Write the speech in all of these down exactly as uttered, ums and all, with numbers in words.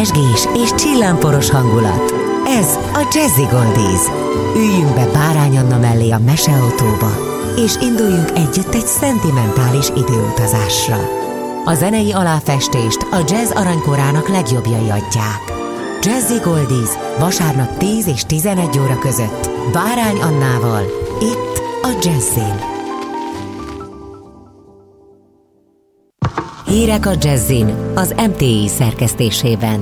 rezgés és csillámporos hangulat. Ez a Jazzy Goldies. Üljünk be Bárány Anna mellé a meseautóba, és induljunk együtt egy szentimentális időutazásra. A zenei aláfestést a jazz aranykorának legjobbjai adják. Jazzy Goldies vasárnap tíz és tizenegy óra között Bárány Annával, itt a Jazzin. Hírek a Jazzin az em té i szerkesztésében.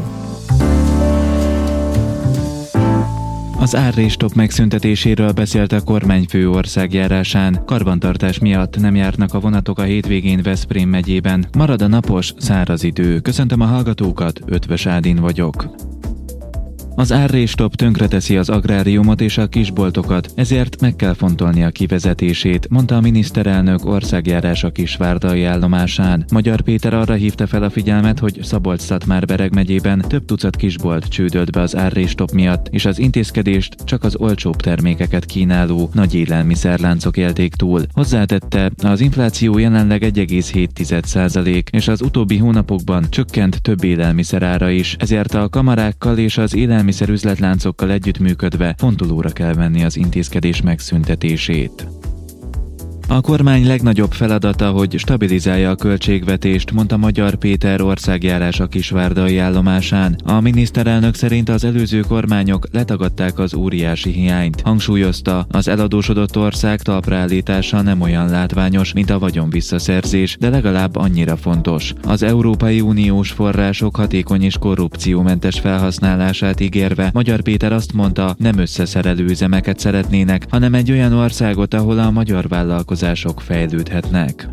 Az árrés-stop megszüntetéséről beszélt a kormányfő országjárásán. Karbantartás miatt nem járnak a vonatok a hétvégén Veszprém megyében. Marad a napos, száraz idő. Köszöntöm a hallgatókat, Ötvös Ádin vagyok. Az árrés-stop tönkreteszi az agráriumot és a kisboltokat, ezért meg kell fontolni a kivezetését, mondta a miniszterelnök országjárása Kisvárdai állomásán. Magyar Péter arra hívta fel a figyelmet, hogy Szabolcs-Szatmár-Bereg megyében több tucat kisbolt csődölt be az árrés-stop miatt, és az intézkedést csak az olcsóbb termékeket kínáló nagy élelmiszerláncok élték túl. Hozzátette, az infláció jelenleg egy egész hét százalék, és az utóbbi hónapokban csökkent több élelmiszer ára is, ezért a kamarákkal és az élelmiszer üzletláncokkal együttműködve fontolóra kell venni az intézkedés megszüntetését. A kormány legnagyobb feladata, hogy stabilizálja a költségvetést, mondta Magyar Péter országjárása Kisvárdai állomásán. A miniszterelnök szerint az előző kormányok letagadták az óriási hiányt. Hangsúlyozta, az eladósodott ország talpraállítása nem olyan látványos, mint a vagyon visszaszerzés, de legalább annyira fontos. Az Európai Uniós források hatékony és korrupciómentes felhasználását ígérve, Magyar Péter azt mondta, nem összeszerelő üzemeket szeretnének, hanem egy olyan országot, ahol a magyar vállalkozások fejlődhetnek.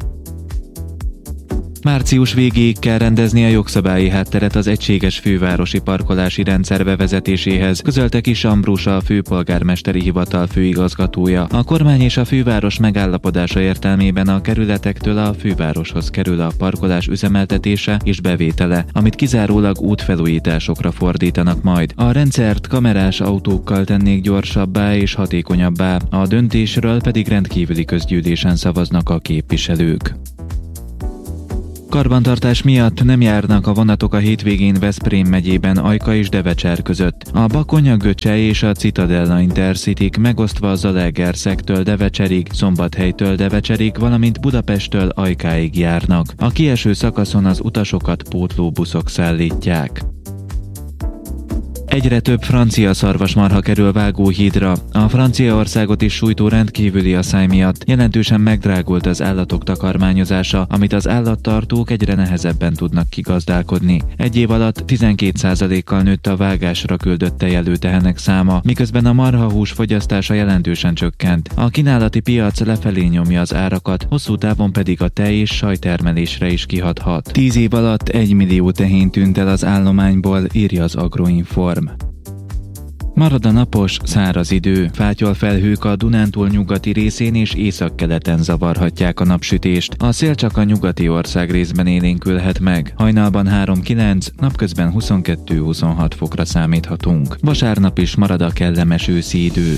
Március végéig kell rendezni a jogszabályi hátteret az egységes fővárosi parkolási rendszer bevezetéséhez, közölte Kis Ambrus, a főpolgármesteri hivatal főigazgatója. A kormány és a főváros megállapodása értelmében a kerületektől a fővároshoz kerül a parkolás üzemeltetése és bevétele, amit kizárólag útfelújításokra fordítanak majd. A rendszert kamerás autókkal tennék gyorsabbá és hatékonyabbá, a döntésről pedig rendkívüli közgyűlésen szavaznak a képviselők. Karbantartás miatt nem járnak a vonatok a hétvégén Veszprém megyében Ajka és Devecser között. A Bakonya-Göcse és a Citadella Intercityk megosztva a Zalaegerszektől Devecserig, Szombathelytől Devecserig, valamint Budapesttől Ajkáig járnak. A kieső szakaszon az utasokat pótlóbuszok szállítják. Egyre több francia szarvasmarha kerül Vágóhídra. A Franciaországot is sújtó rendkívüli asszály miatt jelentősen megdrágult az állatok takarmányozása, amit az állattartók egyre nehezebben tudnak kigazdálkodni. Egy év alatt tizenkét százalékkal nőtt a vágásra küldött tejelő tehenek száma, miközben a marhahús fogyasztása jelentősen csökkent. A kínálati piac lefelé nyomja az árakat, hosszú távon pedig a tej és sajtermelésre is kihathat. Tíz év alatt egy millió tehén tűnt el az állományból, írja az Agroinform. Marad a napos, száraz idő. Fátyol felhők a Dunántúl nyugati részén és északkeleten zavarhatják a napsütést. A szél csak a nyugati ország részben élénkülhet meg. Hajnalban három-kilenc, napközben huszonkettő-huszonhat fokra számíthatunk. Vasárnap is marad a kellemes őszi idő.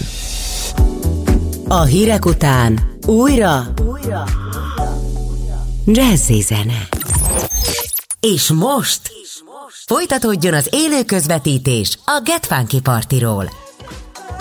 A hírek után újra, újra. Jazzy zene. És most folytatódjon az élő közvetítés a Get Funky Partyról.